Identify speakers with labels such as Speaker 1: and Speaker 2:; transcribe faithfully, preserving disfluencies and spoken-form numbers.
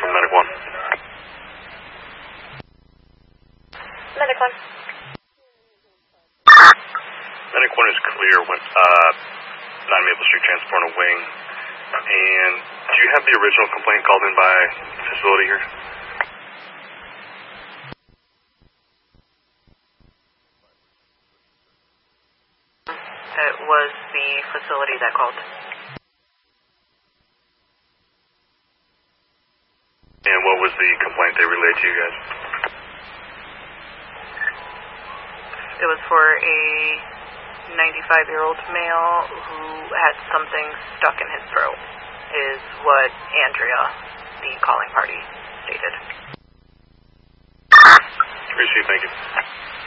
Speaker 1: from Medic one.
Speaker 2: Medic one.
Speaker 1: Medic one is clear when, uh, nine Maple Street transport a wing. And do you have the original complaint called in by the facility here?
Speaker 2: It was the facility that called.
Speaker 1: And what was the complaint they relayed to you guys?
Speaker 2: It was for a ninety-five-year-old male who had something stuck in his throat, is what Andrea, the calling party, stated.
Speaker 1: Appreciate it, thank you.